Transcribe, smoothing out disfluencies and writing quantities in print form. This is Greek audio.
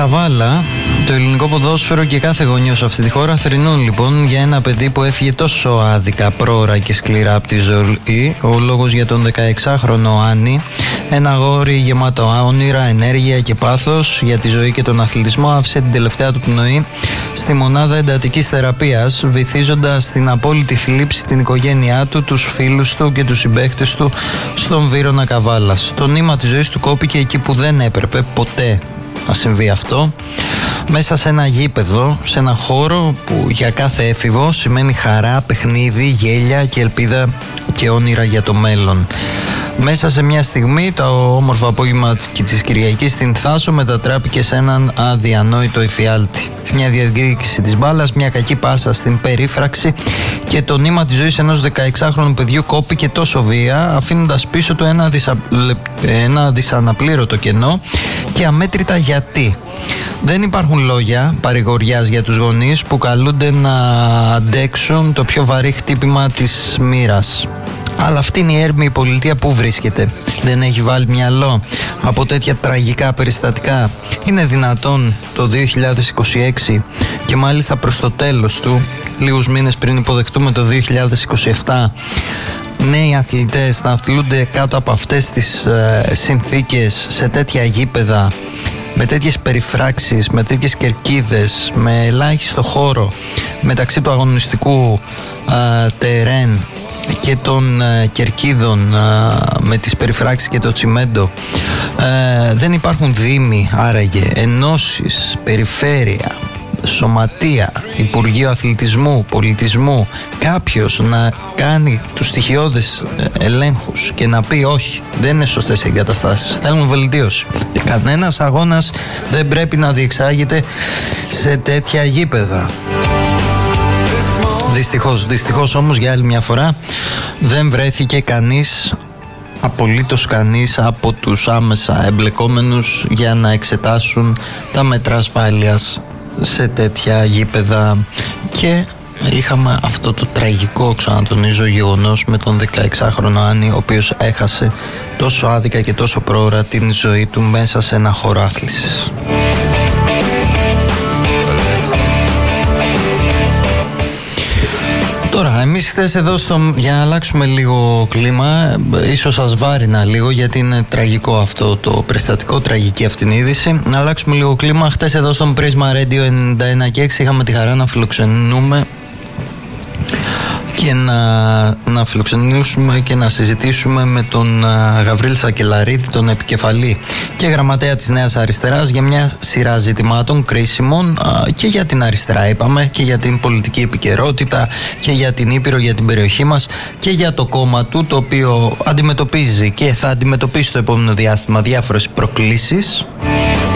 Καβάλα, το ελληνικό ποδόσφαιρο και κάθε γονιός αυτή τη χώρα θρηνούν λοιπόν για ένα παιδί που έφυγε τόσο άδικα, πρόωρα και σκληρά από τη ζωή. Ο λόγος για τον 16χρονο Άννη, ένα αγόρι γεμάτο όνειρα, ενέργεια και πάθος για τη ζωή και τον αθλητισμό, άφησε την τελευταία του πνοή στη μονάδα εντατικής θεραπείας, βυθίζοντας την απόλυτη θλίψη την οικογένειά του, τους φίλους του και τους συμπαίκτες του στον Βύρωνα Καβάλας. Το νήμα της ζωής του κόπηκε εκεί που δεν έπρεπε ποτέ να συμβεί αυτό, μέσα σε ένα γήπεδο, σε ένα χώρο που για κάθε έφηβο σημαίνει χαρά, παιχνίδι, γέλια και ελπίδα και όνειρα για το μέλλον. Μέσα σε μια στιγμή το όμορφο απόγευμα της Κυριακής στην Θάσο μετατράπηκε σε έναν αδιανόητο εφιάλτη. Μια διεκδίκηση της μπάλας, μια κακή πάσα στην περίφραξη και το νήμα της ζωής ενός 16χρονου παιδιού κόπηκε τόσο βία, αφήνοντας πίσω του ένα δυσαναπλήρωτο κενό και αμέτρητα γιατί. Δεν υπάρχουν λόγια παρηγοριάς για τους γονείς που καλούνται να αντέξουν το πιο βαρύ χτύπημα της μοίρας. Αλλά αυτή είναι η έρμη πολιτεία που βρίσκεται. Δεν έχει βάλει μυαλό από τέτοια τραγικά περιστατικά. Είναι δυνατόν το 2026 και μάλιστα προς το τέλος του, λίγους μήνες πριν υποδεχτούμε το 2027, νέοι αθλητές να αθλούνται κάτω από αυτές τις συνθήκες, σε τέτοια γήπεδα, με τέτοιες περιφράξεις, με τέτοιες κερκίδες, με ελάχιστο χώρο μεταξύ του αγωνιστικού τερέν και των κερκίδων, με τις περιφράξεις και το τσιμέντο. Δεν υπάρχουν δήμοι, άραγε, ενώσεις, περιφέρεια, σωματεία, Υπουργείο Αθλητισμού, Πολιτισμού, κάποιος να κάνει τους στοιχειώδες ελέγχους και να πει όχι, δεν είναι σωστές οι εγκαταστάσεις, θέλουμε βελτίωση. Και κανένας αγώνας δεν πρέπει να διεξάγεται σε τέτοια γήπεδα. Δυστυχώς όμως για άλλη μια φορά δεν βρέθηκε κανείς, απολύτως κανείς από τους άμεσα εμπλεκόμενους για να εξετάσουν τα μέτρα ασφάλειας σε τέτοια γήπεδα και είχαμε αυτό το τραγικό, ξανατονίζω, γεγονός με τον 16χρονο Άννη, ο οποίος έχασε τόσο άδικα και τόσο πρόωρα την ζωή του μέσα σε ένα χώρο άθλησης. Τώρα, εμείς χθες εδώ, για να αλλάξουμε λίγο κλίμα, ίσως σας βάρινα λίγο γιατί είναι τραγικό αυτό το περιστατικό, τραγική αυτήν η είδηση. Να αλλάξουμε λίγο κλίμα. Χθες εδώ στον Πρίσμα Radio 91 και 6 είχαμε τη χαρά να φιλοξενούμε και να φιλοξενήσουμε και να συζητήσουμε με τον Γαβρίλ Σακελαρίδη, τον επικεφαλή και γραμματέα της Νέας Αριστεράς, για μια σειρά ζητημάτων κρίσιμων και για την αριστερά, είπαμε, και για την πολιτική επικαιρότητα και για την Ήπειρο, για την περιοχή μας και για το κόμμα του, το οποίο αντιμετωπίζει και θα αντιμετωπίσει το επόμενο διάστημα διάφορες προκλήσεις.